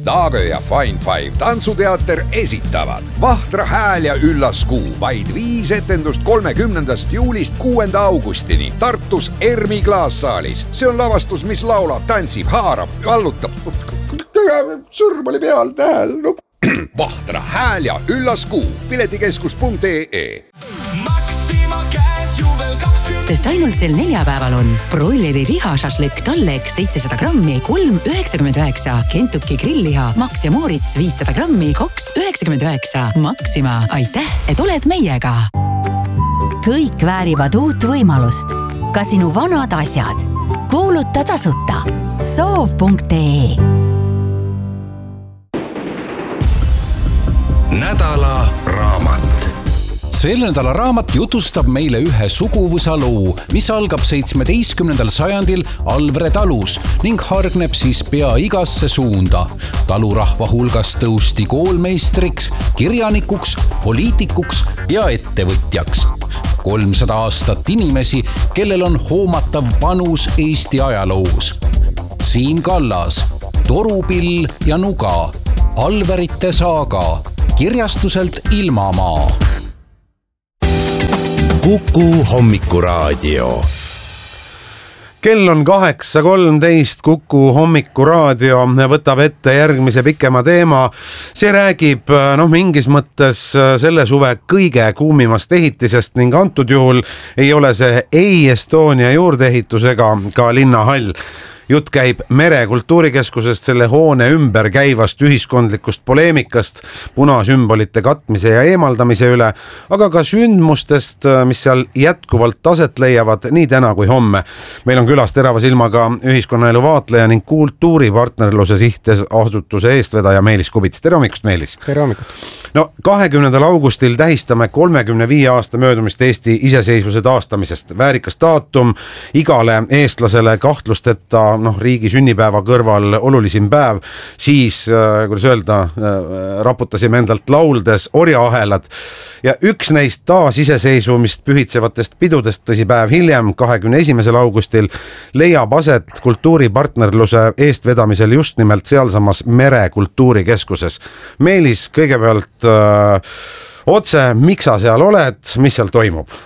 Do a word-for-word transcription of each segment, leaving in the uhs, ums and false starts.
Daage ja Fine Five tantsuteater esitavad Vahtra hääl ja üllas kuu. Vaid viis etendust kolmekümnendast juulist kuuenda augustini Tartus Ermi klaassaalis. See on lavastus, mis laulab, tantsib, haarab, allutab. Sõrm oli peal tähel. No. Vahtra hääl ja üllas kuu. Piletikeskus punkt ee. Sest ainult sel neljapäeval on broileri lihašašlik Tallek seitsesada grammi kolm üheksakümmend üheksa, Kentucky grillliha Max ja Moritz viissada grammi kaks üheksakümmend üheksa. Maxima, aitäh, et oled meiega! Kõik väärivad uut võimalust. Ka sinu vanad asjad. Kuuluta tasuta. soov punkt ee. Nädala raamat. Selle nädala raamat jutustab meile ühe suguvõsa loo, mis algab seitsmeteistkümnendal sajandil Alvre talus ning hargneb siis pea igasse suunda. Talurahva hulgas tõusti koolmeistriks, kirjanikuks, poliitikuks ja ettevõtjaks. kolmsada aastat inimesi, kellel on hoomatav panus Eesti ajaloos. Siim Kallas, Torupill ja Nuga, Alverite saaga, kirjastuselt Ilmamaa. Kuku hommikuraadio. Kell on kaheksa kolmteist, Kuku hommikuraadio võtab ette järgmise pikema teema. See räägib noh, mingis mõttes selle suve kõige kuumimast ehitisest ning antud juhul ei ole see ei Estonia juurdeehitusega ka linnahall. Jutt käib Mere kultuurikeskusest, selle hoone ümber käivast ühiskondlikust poleemikast, punasümbolite katmise ja eemaldamise üle, aga ka sündmustest, mis seal jätkuvalt taset leiavad nii täna kui homme. Meil on külas terava silmaga ühiskonnaelu vaatleja ning kultuuripartnerluse sihtasutuse eestvedaja Meelis Kubits. Tere hommikust, Meelis! Tere hommikut! No, kahekümnendal augustil tähistame kolmekümne viie aasta möödumist Eesti iseseisvuse taastamisest. Väärikas daatum, igale eestlasele kahtlusteta noh, riigi sünnipäeva kõrval olulisim päev, siis, kuidas öelda, raputasime endalt lauldes orjaahelad ja üks neist taas iseseisvumist pühitsevatest pidudest tõsi päev hiljem, kahekümne esimesel augustil, leiab aset kultuuripartnerluse eestvedamisel just nimelt sealsamas Mere kultuurikeskuses. Meelis, kõigepealt öö, otse, miks sa seal oled, mis seal toimub?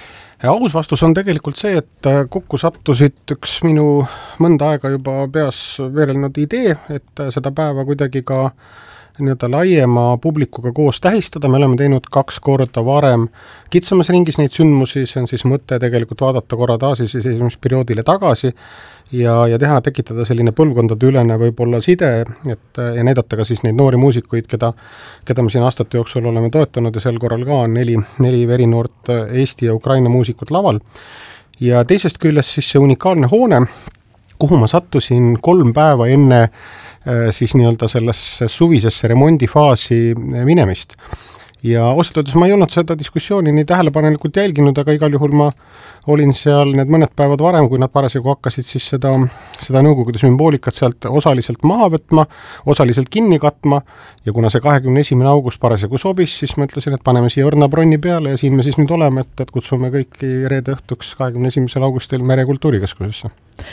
Aus vastus on tegelikult see, et kokku sattusid üks minu mõnda aega juba peas veerelnud idee, et seda päeva kuidagi ka nii-öelda laiema publikuga koos tähistada. Me oleme teinud kaks korda varem kitsamas ringis neid sündmusi, see on siis mõte tegelikult vaadata korra taasiseseisvumisperioodile tagasi ja, ja teha, tekitada selline põlvkondade ülene võib-olla side, et ja näidata ka siis neid noori muusikuid, keda, keda me siin aastate jooksul oleme toetanud ja sel korral ka on neli, neli verinoort Eesti ja Ukraina muusikut laval. Ja teisest küljest siis see unikaalne hoone, kuhu ma sattusin kolm päeva enne siis nii-öelda sellesse suvisesse remondifaasi minemist. Ja ausalt öeldes ma ei olnud seda diskussiooni nii tähelepanelikult jälginud, aga igal juhul ma olin seal need mõned päevad varem, kui nad parasjagu hakkasid siis seda, seda nõukogude sümboolikat sealt osaliselt maha võtma, osaliselt kinni katma ja kuna see kahekümne esimene august parasjagu sobis, siis ma ütlesin, et paneme siia õrna bronni peale ja siin me siis nüüd oleme, et, et kutsume kõiki reede õhtuks kahekümne esimesel augustil Mere kultuurikeskusesse.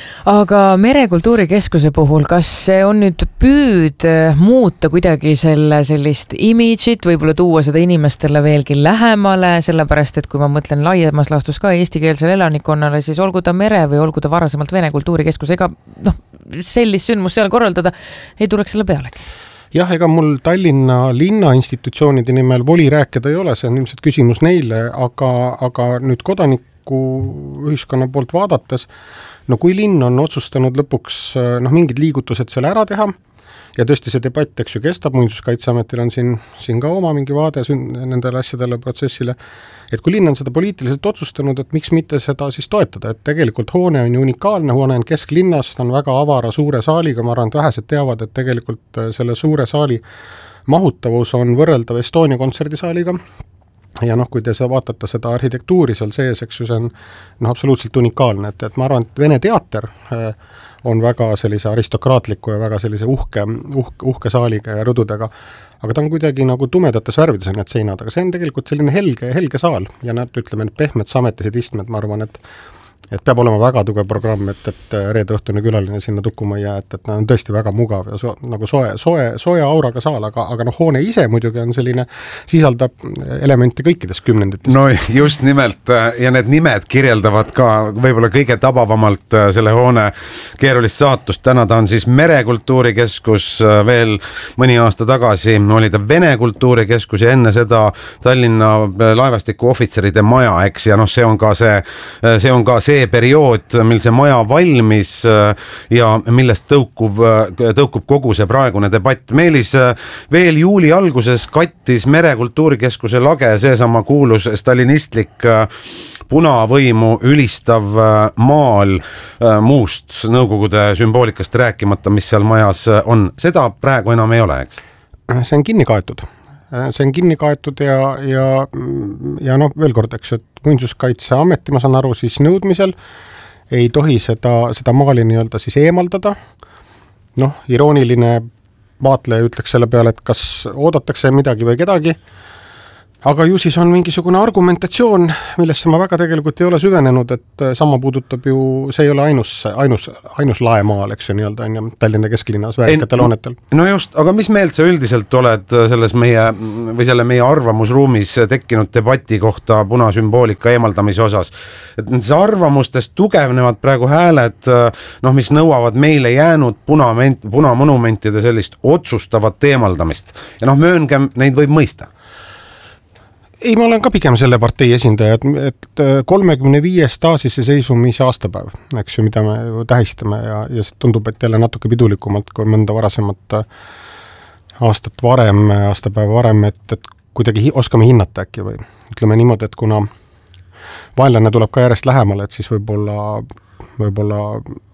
Aga Mere kultuurikeskuse puhul, kas see on nüüd püüd muuta kuidagi selle sellist imidžit, võib-olla tuua seda inimestele veelgi lähemale, sellepärast, et kui ma mõtlen laiemas laastus ka eestikeelsele elanikkonnale, siis olgu ta Mere või olgu ta varasemalt Vene kultuurikeskus, ega noh, sellist sündmust seal korraldada ei tuleks selle pealegi. Jah, ega mul Tallinna linna institutsioonide nimel voli rääkida ei ole, see on ilmselt küsimus neile, aga, aga nüüd kodaniku ühiskonna poolt vaadates, no kui linn on otsustanud lõpuks noh, mingid liigutused seal ära teha, ja tõesti see debatt, eks ju, kestab, Muinsuskaitseametil on siin, siin ka oma mingi vaade nendele asjadele protsessile, et kui linn on seda poliitiliselt otsustanud, et miks mitte seda siis toetada, et tegelikult hoone on ju unikaalne, hoone on kesklinnas, ta on väga avara suure saaliga, ma arvan, et vähesed teavad, et tegelikult selle suure saali mahutavus on võrreldav Estonia kontserdisaaliga ja noh, kui te vaatate seda arhitektuuri seal sees, eks ju, see on noh, absoluutselt unikaalne, et, et ma arvan, et Vene teater on väga sellise aristokraatliku ja väga sellise uhke, uhke, uhke saaliga ja rõdudega, aga ta on kuidagi nagu tumedates värvides on need seinad, aga see on tegelikult selline helge, helge saal ja nad ütleme, et pehmed sametised istmed, ma arvan, et et peab olema väga tugev programm, et, et reede õhtune külaline sinna tukkuma ei jää, et, et on tõesti väga mugav ja so, nagu soe, soe, sooja auraga saal, aga, aga noh, hoone ise muidugi on selline, sisaldab elemente kõikidest kümnenditest. No just nimelt ja need nimed kirjeldavad ka võib-olla kõige tabavamalt selle hoone keerulist saatust. Täna ta on siis Merekultuurikeskus, veel mõni aasta tagasi oli ta Vene Kultuurikeskus ja enne seda Tallinna laevastiku ohvitseride maja, eks, ja noh, see on ka see, see on ka see periood, mil see maja valmis ja millest tõukub, tõukub kogu see praegune debatt. Meelis, veel juuli alguses kattis Merekultuurikeskuse lage seesama kuulus stalinistlik punavõimu ülistav maal, muust Nõukogude sümboolikast rääkimata, mis seal majas on. Seda praegu enam ei ole, eks? See on kinni kaetud. See on kinni kaetud ja, ja, ja noh, veel kord, eks, et Muinsuskaitseameti, ma saan aru, siis nõudmisel ei tohi seda, seda maali nii-öelda siis eemaldada. Noh, irooniline vaatleja ütleks selle peale, et kas oodatakse midagi või kedagi, aga ju siis on mingisugune argumentatsioon, millesse ma väga tegelikult ei ole süvenenud, et sama puudutab ju, see ei ole ainus, ainus, ainus laemaal, eks ju nii-öelda on ju Tallinna kesklinnas väärikatel hoonetel. No just, aga mis meelt sa üldiselt oled selles meie või selle meie arvamusruumis tekkinud debati kohta punasümboolika eemaldamise osas? Et see arvamustest tugevnevad praegu hääled, noh, mis nõuavad meile jäänud punament, punamonumentide sellist otsustavat eemaldamist. Ja noh, mööngem, neid võib mõista. Ei, ma olen ka pigem selle partei esindaja, et kolmekümne viies taasise seisumise aastapäev, eks ju, mida me tähistame ja, ja tundub, et jälle natuke pidulikumalt kui mõnda varasemat aastat varem, aastapäeva varem, et, et kuidagi oskame hinnata äkki või ütleme niimoodi, et kuna vaenlane tuleb ka järjest lähemale, et siis võib-olla, võib-olla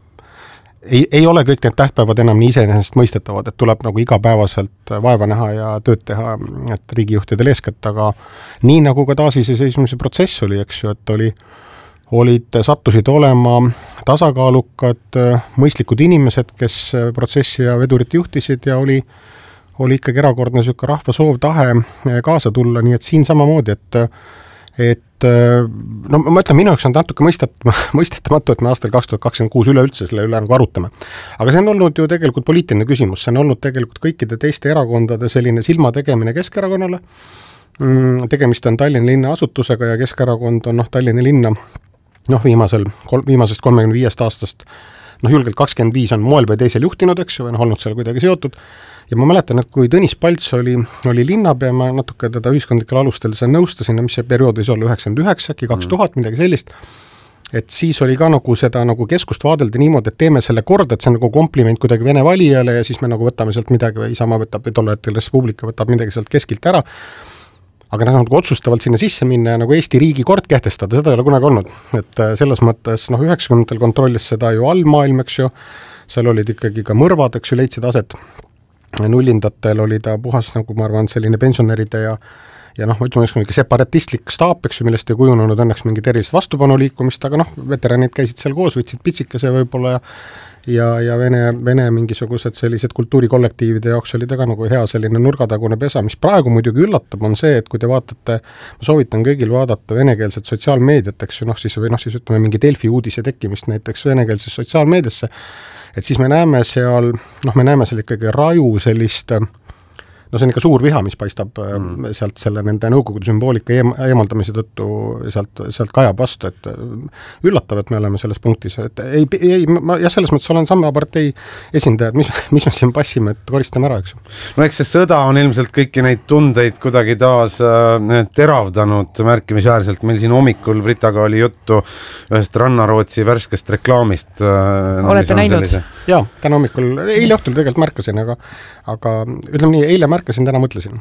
Ei, ei ole kõik need tähtpäevad enam nii iseenesest mõistetavad, et tuleb nagu igapäevaselt vaeva näha ja tööd teha, et riigijuhtidel eeskätt, aga nii nagu ka taasise seismise protsess oli, eks ju, et oli, olid, sattusid olema tasakaalukad, mõistlikud inimesed, kes protsessi ja vedurit juhtisid ja oli, oli ikkagi erakordne süke rahva soov, tahe kaasa tulla, nii et siin samamoodi, et et no ma ütlen, minu jaoks on natuke mõistet, mõistetamatu, et me aastal kaks tuhat kakskümmend kuus üleüldse selle üle nagu arutame. Aga see on olnud ju tegelikult poliitiline küsimus, see on olnud tegelikult kõikide teiste erakondade selline silma tegemine Keskerakonnale. Tegemist on Tallinna linna asutusega ja Keskerakond on noh, Tallinna linna noh, viimasel, kol, viimasest kolmekümne viiest aastast noh, julgelt kakskümmend viis on moel või teisel juhtinud, eks ju, või noh, olnud seal kuidagi seotud. Ja ma mäletan, et kui Tõnis Palts oli, oli linnapea, ma natuke teda ühiskondlikel alustel see nõustasin, mis see periood võis olla üheksakümmend üheksa, äkki kaks tuhat, midagi sellist, et siis oli ka nagu seda nagu keskust vaadelda niimoodi, et teeme selle korda, et see on nagu kompliment kuidagi Vene valijale ja siis me nagu võtame sealt midagi või Isamaa võtab või tol hetkel Res Publica võtab midagi sealt keskilt ära. Aga nagu otsustavalt sinna sisse minna ja nagu Eesti riigi kord kehtestada, seda ei ole kunagi olnud. Et selles mõttes, noh, üheksakümnendatel kontrollis seda ju allmaailm, eks ju, seal olid ikkagi ka mõrvad, eks ju, leidsid aset. Nullindatel oli ta puhas, nagu ma arvan, selline pensionäride ja ja noh, ma ütleme, mingi separatistlik staap, eks ju, millest ei kujunenud õnneks mingi tervist vastupanu liikumist, aga noh, veteranid käisid seal koos, võtsid pitsikese võib-olla ja ja, ja Vene, Vene mingisugused sellised kultuurikollektiivide jaoks oli ta ka nagu hea selline nurgatagune pesa, mis praegu muidugi üllatab, on see, et kui te vaatate, ma soovitan kõigil vaadata venekeelset sotsiaalmeediat, eks ju, noh siis, või noh siis ütleme mingi Delfi uudise tekkimist näiteks venekeelses sotsiaalmeediasse, et siis me näeme seal, noh me näeme seal ikkagi raju sellist, no see on ikka suur viha, mis paistab mm. sealt selle nende nõukogude sümboolika eem, eemaldamise tõttu sealt, sealt kajab vastu, et üllatav, et me oleme selles punktis, et ei, ei ma jah, selles mõttes olen sama partei esindaja, et mis, mis me siin passime, et koristame ära, eks. No eks see sõda on ilmselt kõiki neid tundeid kuidagi taas äh, teravdanud märkimisväärselt, meil siin hommikul Britaga oli juttu ühest Rannarootsi värskest reklaamist äh, no, olete näinud? Jaa, täna hommikul, eile õhtul tegelikult märkasin, aga aga ütleme nii, eile märkasin, täna mõtlesin.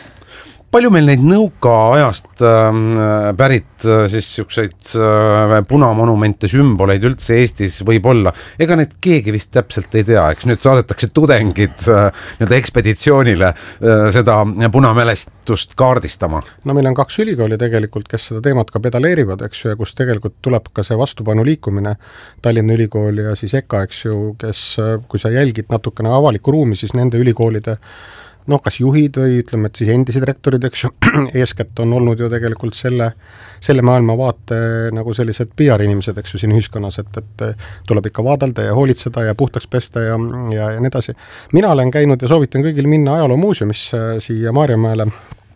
Palju meil neid nõukaajast äh, pärit äh, siis siukseid äh, punamonumente, sümboleid üldse Eestis võib olla? Ega need keegi vist täpselt ei tea, eks nüüd saadetakse tudengid äh, nüüd ekspeditsioonile äh, seda punamälestust kaardistama. No meil on kaks ülikooli tegelikult, kes seda teemat ka pedaleerivad, eks ju, ja kus tegelikult tuleb ka see vastupanu liikumine Tallinna ülikooli ja siis E K A, eks ju, kes, kui sa jälgid natukene avalikku ruumi, siis nende ülikoolide noh, kas juhid või ütleme, et siis endised rektorid, eks ju, eeskätt on olnud ju tegelikult selle, selle maailmavaate nagu sellised P R-inimesed, eks ju, siin ühiskonnas, et, et tuleb ikka vaadelda ja hoolitseda ja puhtaks pesta ja, ja, ja nii edasi. Mina olen käinud ja soovitan kõigil minna ajaloomuuseumisse siia Maarjamäele,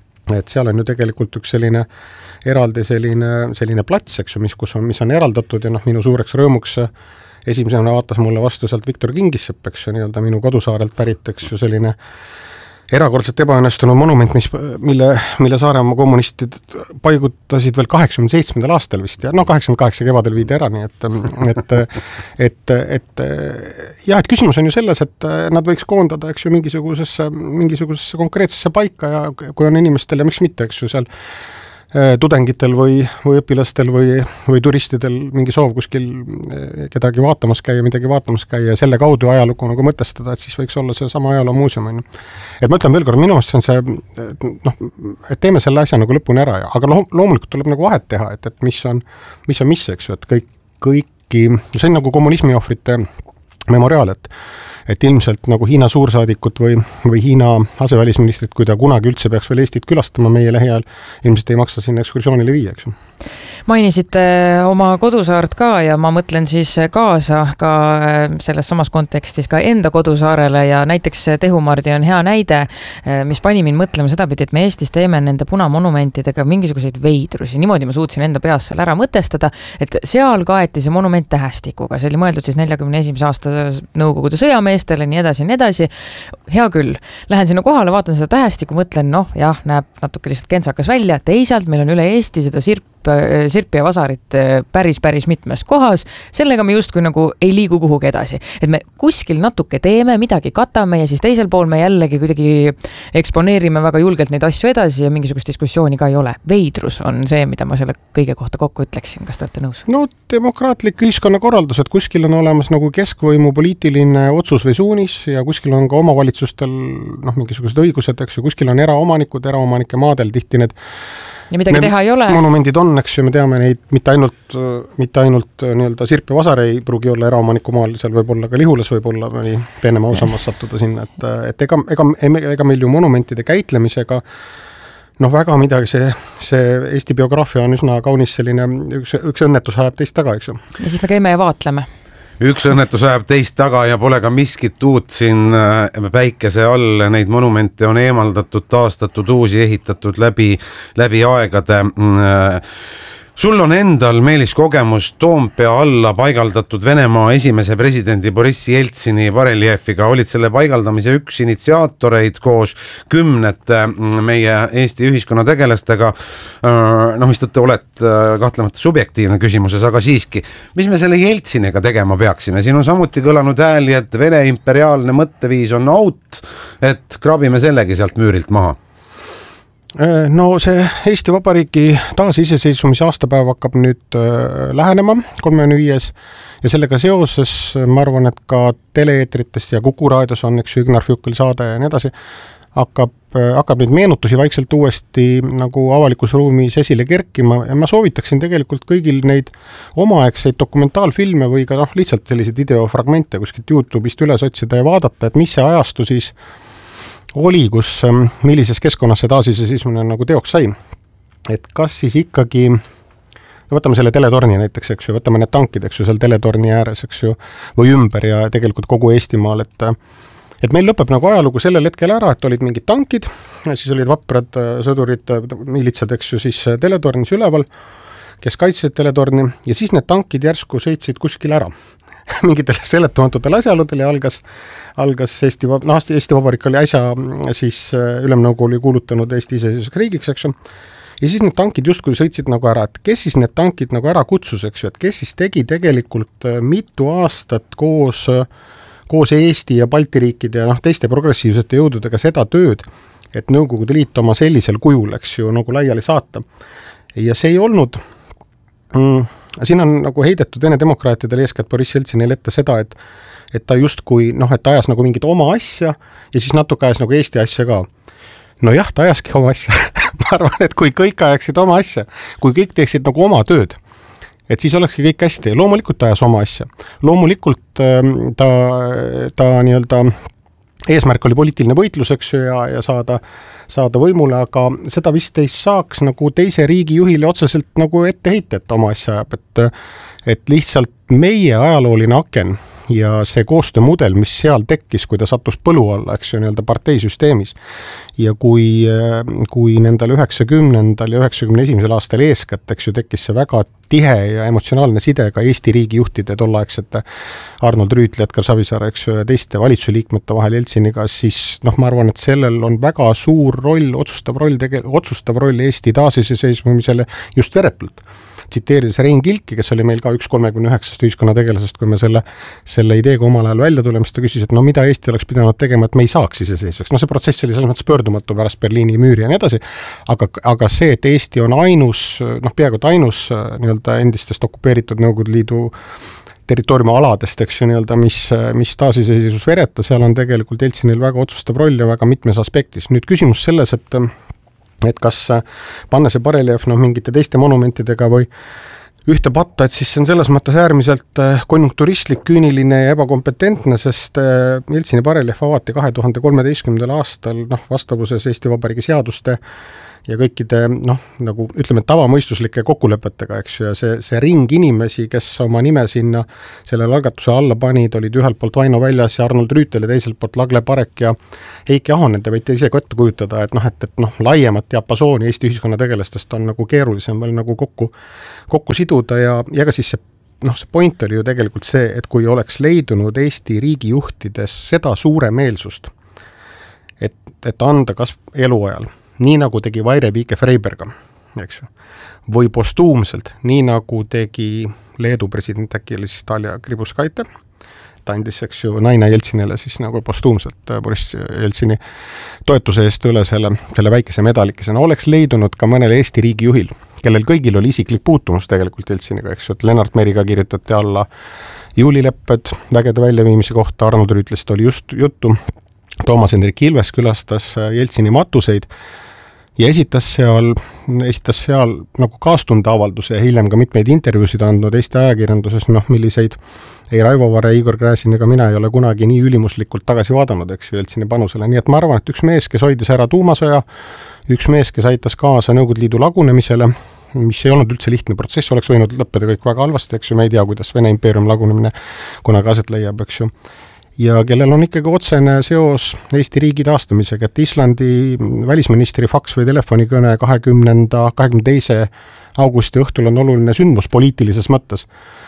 et seal on ju tegelikult üks selline eraldi selline, selline plats, eks ju, mis, kus on, mis on eraldatud ja noh, minu suureks rõõmuks esimesena vaatas mulle vastu sealt Viktor Kingissepp, eks ju, nii-öelda minu kodusaarelt pärit, eks ju, selline erakordselt ebaõnnestunud monument, mis, mille, mille Saaremaa kommunistid paigutasid veel kaheksakümne seitsmendal aastal vist ja noh, kaheksakümmend kaheksa kevadel viidi ära, nii et, et, et, et jah, et küsimus on ju selles, et nad võiks koondada, eks ju, mingisugusesse, mingisugusesse konkreetsesse paika ja kui on inimestel ja miks mitte, eks ju, seal tudengitel või, või õpilastel või, või turistidel mingi soov kuskil kedagi vaatamas käia, midagi vaatamas käia ja selle kaudu ajalugu nagu mõtestada, et siis võiks olla see sama ajaloomuuseum. Et ma ütlen veel kord, minu arust see on see, noh, et teeme selle asja nagu lõpuni ära, aga loomulikult tuleb nagu vahet teha, et, et mis on, mis on mis, eks ju, et kõik, kõiki, see on nagu kommunismi ohvrite memoriaal, et et ilmselt nagu Hiina suursaadikut või, või Hiina asevälisministrit, kui ta kunagi üldse peaks veel Eestit külastama meie lähiajal, ilmselt ei maksa sinna ekskursioonile viia, eks ju. Mainisite oma kodusaart ka ja ma mõtlen siis kaasa ka selles samas kontekstis ka enda kodusaarele ja näiteks Tehumardi on hea näide, mis pani mind mõtlema sedapidi, et me Eestis teeme nende punamonumentidega mingisuguseid veidrusi. Niimoodi ma suutsin enda peas seal ära mõtestada, et seal kaeti see monument tähestikuga. See oli mõeldud siis neljakümne esimese aasta Nõukogude sõjameestele, nii edasi, nii edasi. Hea küll. Lähen sinna kohale, vaatan seda tähestikku, mõtlen, noh, jah, näeb natuke lihtsalt kentsakas välja. Teisalt meil on üle Eesti seda sirp sirpi ja vasarit päris, päris mitmes kohas, sellega me justkui nagu ei liigu kuhugi edasi. Et me kuskil natuke teeme, midagi katame ja siis teisel pool me jällegi kuidagi eksponeerime väga julgelt neid asju edasi ja mingisugust diskussiooni ka ei ole. Veidrus on see, mida ma selle kõige kohta kokku ütleksin. Kas te olete nõus? No demokraatlik ühiskonnakorraldus, et kuskil on olemas nagu keskvõimu poliitiline otsus või suunis ja kuskil on ka omavalitsustel noh, mingisugused õigused, eks ju, kuskil on eraomanikud, eraomanike maadel tihti need ja midagi me, teha ei ole. Monumendid on, eks ju, me teame neid mitte ainult, mitte ainult nii-öelda sirp ja vasar ei pruugi olla eraomaniku maal, seal võib olla ka Lihulas, võib olla või peenema osamas sattuda sinna, et, et ega, ega, ega meil ju monumentide käitlemisega noh, väga midagi, see, see Eesti biograafia on üsna kaunis selline, üks, üks õnnetus ajab teist taga, eks ju. Ja siis me käime ja vaatleme. Üks õnnetus ajab teist taga ja pole ka miskit uut siin päikese all, neid monumente on eemaldatud, taastatud, uusi ehitatud läbi, läbi aegade. Sul on endal, Meelis, kogemus Toompea alla paigaldatud Venemaa esimese presidendi Boris Jeltsini bareljeefiga. Olid selle paigaldamise üks initsiaatoreid koos kümnete meie Eesti ühiskonna tegelastega. No, mis tõtte oled kahtlemata subjektiivne küsimuses, aga siiski. Mis me selle Jeltsiniga tegema peaksime? Siin on samuti kõlanud hääli, et Vene imperiaalne mõtteviis on out, et krabime sellegi sealt müürilt maha. No see Eesti Vabariigi taasiseseisvumise aastapäev hakkab nüüd lähenema, kolmekümne viies ja sellega seoses ma arvan, et ka teleeetritest ja Kuku raadios on üks Ignar Fjukel saade ja nii edasi, hakkab, hakkab nüüd meenutusi vaikselt uuesti nagu avalikus ruumis esile kerkima ja ma soovitaksin tegelikult kõigil neid omaaegseid dokumentaalfilme või ka noh, lihtsalt selliseid videofragmente kuskilt YouTube'ist üles otsida ja vaadata, et mis see ajastu siis oli, kus millises keskkonnas see taasiseseisvumine nagu teoks sai. Et kas siis ikkagi, no võtame selle teletorni näiteks, eks ju, võtame need tankid, eks ju, seal teletorni ääres, eks ju, või ümber ja tegelikult kogu Eestimaal, et et meil lõpeb nagu ajalugu sellel hetkel ära, et olid mingid tankid, siis olid vaprad sõdurid, militsad, eks ju, siis teletornis üleval, kes kaitsid teletorni ja siis need tankid järsku sõitsid kuskil ära. Mingitele seletamatutel asjaludel ja algas, algas Eesti, no, Eesti Vabariik oli äsja siis Ülemnõukogu oli kuulutanud Eesti iseseisvuseks riigiks, eks ju. Ja siis need tankid justkui sõitsid nagu ära, et kes siis need tankid nagu ära kutsus, eks ju, et kes siis tegi tegelikult mitu aastat koos, koos Eesti ja Balti riikide ja noh, teiste progressiivsete jõududega seda tööd, et Nõukogude Liit oma sellisel kujul, eks ju, nagu laiali saata. Ja see ei olnud mm, siin on nagu heidetud Vene demokraatidele eeskätt Boris Jeltsinile ette seda, et, et ta justkui, noh, et ta ajas nagu mingit oma asja ja siis natuke ajas nagu Eesti asja ka. No jah, ta ajaski oma asja. Ma arvan, et kui kõik ajaksid oma asja, kui kõik teeksid nagu oma tööd, et siis olekski kõik hästi. Loomulikult ta ajas oma asja. Loomulikult ta, ta nii-öelda eesmärk oli poliitiline võitlus, eks ju, ja, ja saada, saada võimule, aga seda vist ei saaks nagu teise riigi juhile otseselt nagu ette heita, et oma asja ajab, et, et lihtsalt meie ajalooline aken ja see koostöömudel, mis seal tekkis, kui ta sattus põlu alla, eks ju, nii-öelda parteisüsteemis. Ja kui, kui nendel üheksakümnendal ja üheksakümne esimesel aastal eeskätt, eks ju, tekkis see väga tihe ja emotsionaalne side ka Eesti riigi juhtide tolleaegsete Arnold Rüütli, Edgar Savisaare, eks ju, ja teiste valitsuse liikmete vahel Jeltsiniga, siis noh, ma arvan, et sellel on väga suur roll, otsustav roll, tege, otsustav roll Eesti taasiseseisvumisele just veretult. Tsiteerides Rein Kilki, kes oli meil ka üks kolmekümne üheksast ühiskonnategelasest, kui me selle, selle ideega omal ajal välja tuleme, siis ta küsis, et no mida Eesti oleks pidanud tegema, et me ei saaks iseseisvaks. No see protsess oli selles mõttes pöördumatu pärast Berliini müüri ja nii edasi, aga, aga see, et Eesti on ainus, noh peaaegu ainus nii-öelda endistest okupeeritud Nõukogude Liidu territooriumi aladest, eks ju, nii-öelda, mis, mis taasiseseisvus vereta, seal on tegelikult Jeltsinil väga otsustav roll ja väga mitmes aspektis. Nüüd küsimus selles, et et kas panna see bareljeef no, mingite teiste monumentidega või ühte patta, et siis see on selles mõttes äärmiselt konjunkturistlik, küüniline ja ebakompetentne, sest Jeltsini bareljeef avati kahe tuhande kolmeteistkümnendal aastal noh, vastavuses Eesti Vabariigi seaduste ja kõikide, noh, nagu ütleme, tavamõistuslike kokkulepetega, eks ju, ja see, see ring inimesi, kes oma nime sinna sellele algatuse alla panid, olid ühelt poolt Vaino Väljas ja Arnold Rüütel ja teiselt poolt Lagle Parek ja Heiki Ahonen, te võite ise ette kujutada, et noh, et, et noh, laiemat diapasooni Eesti ühiskonna tegelastest on nagu keerulisem veel nagu kokku, kokku siduda ja, ja ka siis see noh, see point oli ju tegelikult see, et kui oleks leidunud Eesti riigijuhtides seda suure meelsust, et, et anda kas eluajal, nii nagu tegi Vaire Viike Freiberga, eks ju, või postuumselt, nii nagu tegi Leedu president äkki oli siis Talia Grybauskaite, ta andis, eks ju, Naina Jeltsinile siis nagu postuumselt Boris Jeltsini toetuse eest üle selle, selle väikese medalikesena, oleks leidunud ka mõnel Eesti riigijuhil, kellel kõigil oli isiklik puutumus tegelikult Jeltsiniga, eks ju, et Lennart Meriga kirjutati alla juulilepped vägede väljaviimise kohta, Arnold Rüütlist oli just juttu, Toomas Hendrik Ilves külastas Jeltsini matuseid ja esitas seal, esitas seal nagu kaastundeavalduse ja hiljem ka mitmeid intervjuusid andnud Eesti ajakirjanduses, noh, milliseid ei Raivo Vare, Igor Gräzin ega mina ei ole kunagi nii ülimuslikult tagasi vaadanud, eks ju, Jeltsini panusele. Nii et ma arvan, et üks mees, kes hoidis ära tuumasõja, üks mees, kes aitas kaasa Nõukogude Liidu lagunemisele, mis ei olnud üldse lihtne protsess, oleks võinud lõppeda kõik väga halvasti, eks ju, me ei tea, kuidas Vene impeerium lagunemine kunagi aset leiab, eks ju. Ja kellel on ikkagi otsene seos Eesti riigi taastamisega, et Islandi välisministri faks või telefonikõne kahekümnenda, kahekümne teise augusti õhtul on oluline sündmus poliitilises mõttes.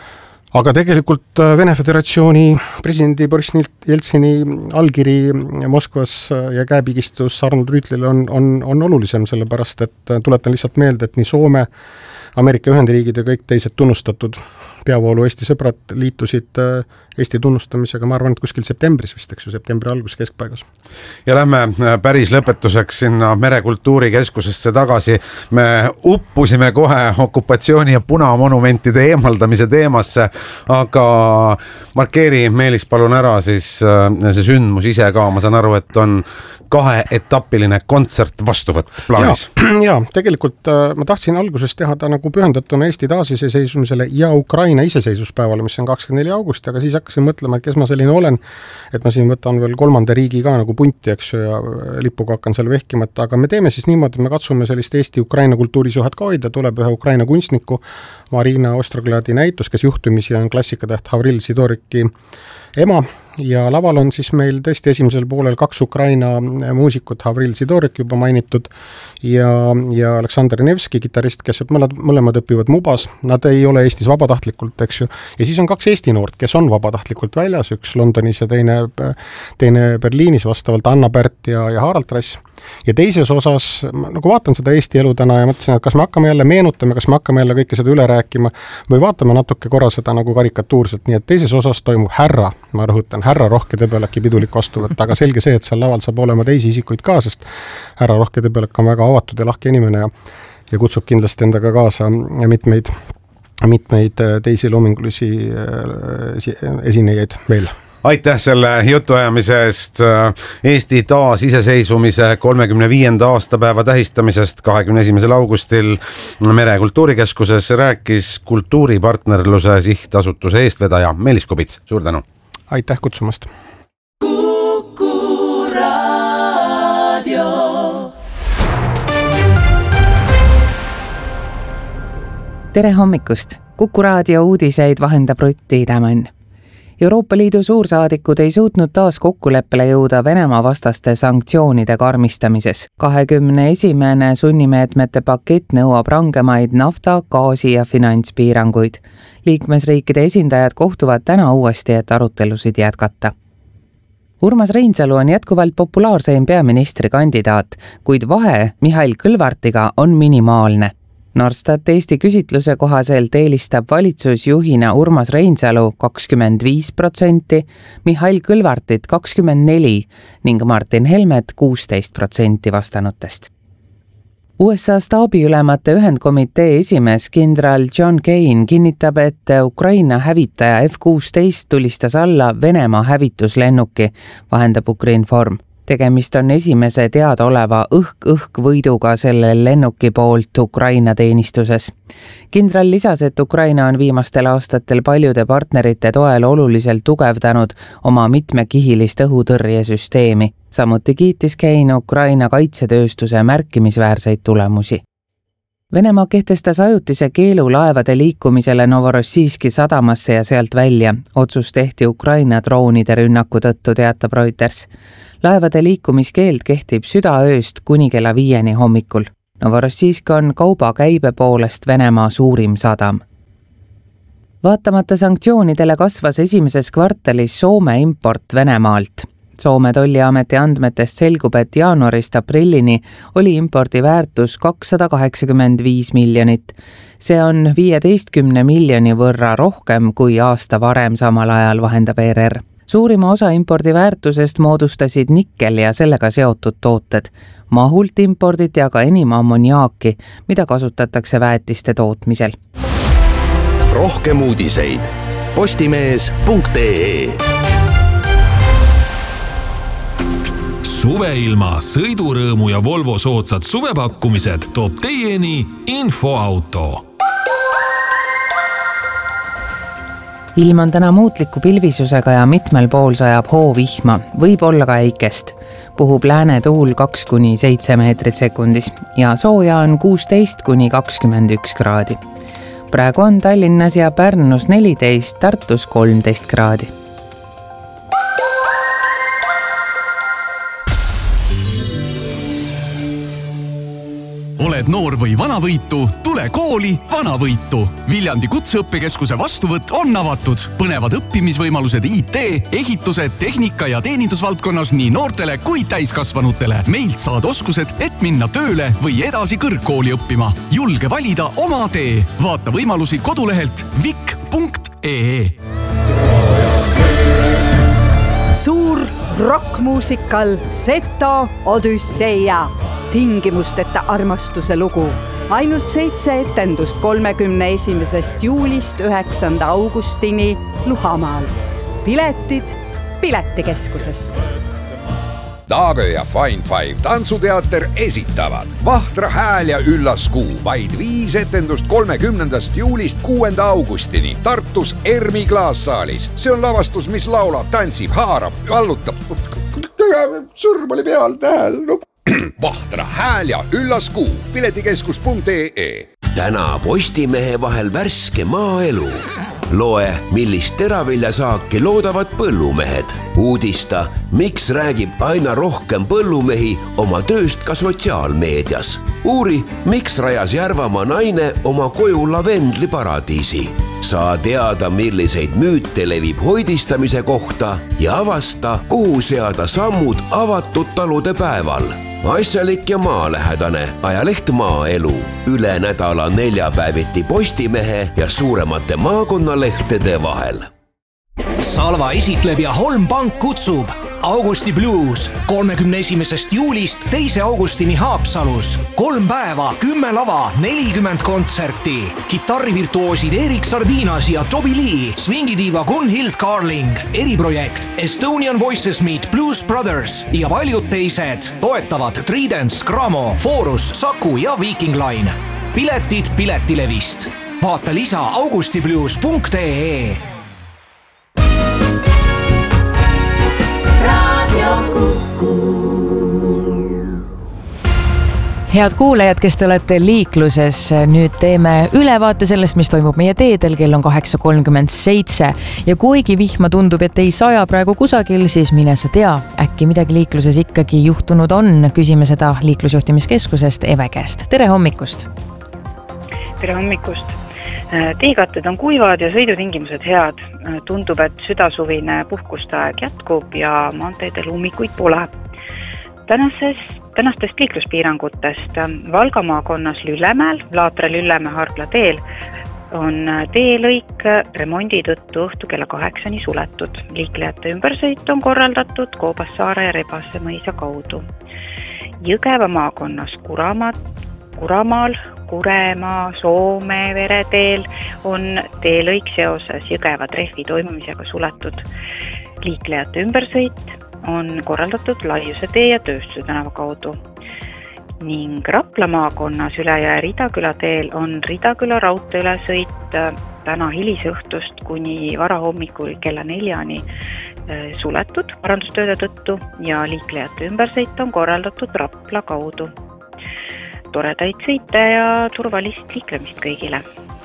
Aga tegelikult Vene Föderatsiooni presidendi Boris Jeltsini allkiri Moskvas ja käepigistus Arnold Rüütlile on, on, on olulisem, sellepärast et tuletan lihtsalt meelde, et nii Soome, Ameerika Ühendriigid ja kõik teised tunnustatud peavoolu Eesti sõbrad liitusid Eesti tunnustamisega, ma arvan, et kuskil septembris vist, eks ju, septembri algus keskpaigas. Ja lähme päris lõpetuseks sinna Merekultuurikeskusesse tagasi. Me uppusime kohe okupatsiooni ja punamonumentide eemaldamise teemasse, aga markeeri Meelis palun ära siis see sündmus ise ka, ma saan aru, et on kaheetapiline kontsert vastuvõtt plaanis. Ja, ja tegelikult ma tahtsin alguses teha ta nagu pühendatuna Eesti taasiseseisvumisele ja Ukraina iseseisvuspäevale, mis on kakskümmend neli august, aga siis hakkasin mõtlema, et kes ma selline olen, et ma siin võtan veel kolmanda riigi ka nagu punti, eks ju, ja lipuga hakkan seal vehkima, aga me teeme siis niimoodi, me katsume sellist Eesti-Ukraina kultuurisuhet ka hoida, tuleb ühe Ukraina kunstniku Marina Ostrogladi näitus, kes juhtumisi on klassikatäht Havril Sidoriki ema ja laval on siis meil tõesti esimesel poolel kaks Ukraina muusikut, Havril Sidorik juba mainitud ja, ja Aleksandr Nevski, kitarrist, kes mõlemad, mõlemad õpivad Mubas, nad ei ole Eestis vabatahtlikult, eks ju, ja siis on kaks Eesti noort, kes on vabatahtlikult väljas, üks Londonis ja teine, teine Berliinis, vastavalt Anna Pärt ja, ja Harald Trass. Ja teises osas, nagu vaatan seda Eesti elu täna ja mõtlesin, et kas me hakkame jälle meenutama, kas me hakkame jälle kõike seda üle rääkima või vaatame natuke korra seda nagu karikatuurselt, nii et teises osas toimub härra, ma rõhutan, härra Rohke Debelaki pidulik vastuvõtt, aga selge see, et seal laval saab olema teisi isikuid ka, sest härra Rohke Debelak on väga avatud ja lahke inimene ja, ja kutsub kindlasti endaga kaasa mitmeid, mitmeid teisi loomingulisi esinejaid veel. Aitäh selle jutuajamise eest Eesti taasiseseisvumise kolmekümne viienda aastapäeva tähistamisest kahekümne esimesel augustil Merekultuurikeskuses rääkis kultuuripartnerluse sihtasutuse eestvedaja Meelis Kubits. Suur tänu! Aitäh kutsumast! tere hommikust! Kuku raadio uudiseid vahendab Rutt Tiidemann. Euroopa Liidu suursaadikud ei suutnud taas kokkuleppele jõuda Venemaa vastaste sanktsioonide karmistamises. kahekümne esimene sunnimeetmete pakett nõuab rangemaid nafta, gaasi ja finantspiiranguid. Liikmesriikide esindajad kohtuvad täna uuesti, et arutelusid jätkata. Urmas Reinsalu on jätkuvalt populaarseim peaministrikandidaat, kuid vahe Mihhail Kõlvartiga on minimaalne. Norstat Eesti küsitluse kohaselt eelistab valitsusjuhina Urmas Reinsalu kakskümmend viis protsenti, Mihhail Kõlvartit kakskümmend neli ning Martin Helmet kuusteist protsenti vastanutest. U S A staabiülemate ühendkomitee esimees kindral John Kane kinnitab, et Ukraina hävitaja F kuusteist tulistas alla Venemaa hävituslennuki, vahendab Ukrinform. Tegemist on esimese teadaoleva õhk-õhk võiduga selle lennuki poolt Ukraina teenistuses. Kindral lisas, et Ukraina on viimastel aastatel paljude partnerite toel oluliselt tugevdanud oma mitmekihilist õhutõrjesüsteemi. Samuti kiitis Kane Ukraina kaitsetööstuse märkimisväärseid tulemusi. Venemaa kehtestas ajutise keelu laevade liikumisele Novorossijski sadamasse ja sealt välja. Otsus tehti Ukraina droonide rünnaku tõttu, teatab Reuters. Laevade liikumiskeeld kehtib südaööst kuni kella viieni hommikul. Novorossijsk on kauba käibe poolest Venemaa suurim sadam. Vaatamata sanktsioonidele kasvas esimeses kvartalis Soome import Venemaalt. Soome tolliameti andmetest selgub, et jaanuarist aprillini oli impordi väärtus kakssada kaheksakümmend viis miljonit. See on viieteistkümne miljoni võrra rohkem kui aasta varem samal ajal, vahendab E R R. Suurima osa impordi väärtusest moodustasid nikkel ja sellega seotud tooted. Mahult imporditi aga enim ammoniaaki, mida kasutatakse väetiste tootmisel. Rohkem uudiseid postimees punkt ee. Suveilma, sõidurõõmu ja Volvo soodsad suvepakkumised toob teieni Infoauto. Ilm on täna muutliku pilvisusega ja mitmel pool sajab hoovihma, võib olla ka äikest. Puhub lääne tuul kaks kuni seitse meetrit sekundis ja sooja on kuusteist kuni kakskümmend üks kraadi. Praegu on Tallinnas ja Pärnus neliteist, Tartus kolmteist kraadi. Oled noor või vanavõitu, tule kooli Vanavõitu. Viljandi kutseõppekeskuse vastuvõtt on avatud. Põnevad õppimisvõimalused I T, ehitused, tehnika ja teenindusvaldkonnas nii noortele kui täiskasvanutele. Meilt saad oskused, et minna tööle või edasi kõrgkooli õppima. Julge valida oma tee. Vaata võimalusi kodulehelt vik punkt ee. Suur rockmuusikal Seto Odüsseia. Tingimusteta armastuse lugu. Ainult seitse etendust kolmekümne esimesest juulist üheksanda augustini Luhamaal. Piletid Piletikeskusest. Daagö ja Fine Five tantsuteater esitavad Vahtra hääl ja üllas kuu. Vaid viis etendust kolmekümnendast juulist kuuenda augustini Tartus Ermi klaassaalis. See on lavastus, mis laulab, tantsib, haarab, vallutab. Sõrm oli peal tähel. No. Vahtra hääl ja üllas kuu. Piletikeskus punkt ee. Täna Postimehe vahel värske maaelu. Loe, millist teraviljasaaki loodavad põllumehed. Uudista, miks räägib aina rohkem põllumehi oma tööst ka sotsiaalmeedias. Uuri, miks rajas Järvamaa naine oma koju lavendliparadiisi. Saa teada, milliseid müüte levib hoidistamise kohta ja avasta, kuhu seada sammud avatud talude päeval. Asjalik ja maalähedane ajaleht Maaelu. Üle nädala neljapäeviti Postimehe ja suuremate maakonnalehtede vahel. Salva esitleb ja Holm Pank kutsub Augusti Blues kolmekümne esimesest juulist teise augustini Haapsalus. Kolm päeva, kümme lava, nelikümmend kontserti. Kitarrivirtuoosid Erik Sardinas ja Toby Lee, swingidiiva Gunhild Carling, eriprojekt Estonian Voices Meet Blues Brothers ja paljud teised. Toetavad Tridents, Gramo, Forus, Saku ja Viking Line. Piletid Piletilevist. Vaata lisa augustiblues punkt ee. head kuulajad, kes te olete liikluses, nüüd teeme ülevaate sellest, mis toimub meie teedel, kell on kaheksa kolmkümmend seitse ja kuigi vihma tundub, et ei saja praegu kusagil, siis mine sa tea, äkki midagi liikluses ikkagi juhtunud on, küsime seda liiklusjuhtimiskeskusest Eve käest. Tere hommikust! Tere hommikust! Teekatted on kuivad ja sõidutingimused head. Tundub, et südasuvine puhkustaeg jätkub ja maanteedel ummikuid pole. Tänases Tänastest liikluspiirangutest Valga maakonnas Lüllemäel, Laatre Lüllemäe Hargla teel on teelõik remondi tõttu õhtu kella kaheksani suletud. Liiklejate ümbersõit on korraldatud Koobassaare ja Rebase mõisa kaudu. Jõgeva maakonnas Kuramaat, Kuramaal, Kuremaa, Soome vereteel on teelõik seoses Jõgeva trehvi toimumisega suletud. Liiklejate ümbersõit on korraldatud Laiuse tee ja Tööstuse tänava kaudu. Ning Rapla maakonnas Ülejõe Ridaküla teel on Ridaküla raudtee sõit täna hilisõhtust kuni varahommikul kella neljani suletud parandustööde tõttu ja liiklejate ümbersõit on korraldatud Rapla kaudu. Toredaid sõite ja turvalist liiklemist kõigile!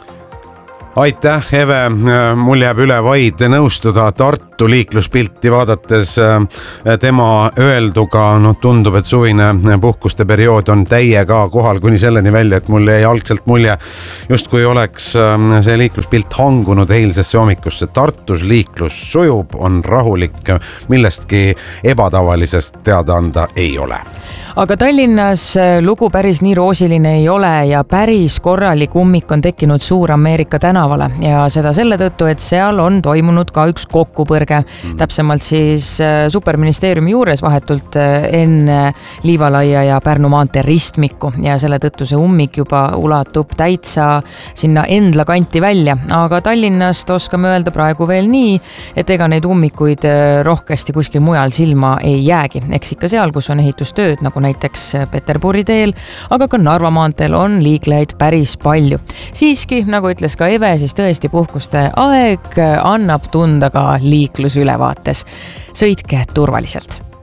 Aitäh, Eve, mul jääb üle vaid nõustuda Tartu liikluspilti vaadates tema öelduga, no tundub, et suvine puhkuste periood on täiega kohal kuni selleni välja, et mul jäi algselt mulje, just kui oleks see liikluspilt hangunud eilsesse hommikusse. Tartus liiklus sujub, on rahulik, millestki ebatavalisest teada anda ei ole. Aga Tallinnas lugu päris nii roosiline ei ole ja päris korralik ummik on tekkinud Suur-Ameerika tänavale ja seda selle tõttu, et seal on toimunud ka üks kokkupõrge. Mm. Täpsemalt siis Superministeeriumi juures vahetult enne Liivalaia ja Pärnu maantee ristmikku ja selle tõttu see ummik juba ulatub täitsa sinna Endla kanti välja. Aga Tallinnast oskame öelda praegu veel nii, et ega neid ummikuid rohkesti kuskil mujal silma ei jäägi. Eks ikka seal, kus on ehitustööd, nagu näiteks Peterburi teel, aga ka Narva maanteel on liiklejaid päris palju. Siiski, nagu ütles ka Eve, siis tõesti puhkuste aeg annab tunda ka liiklusülevaates. Sõitke turvaliselt!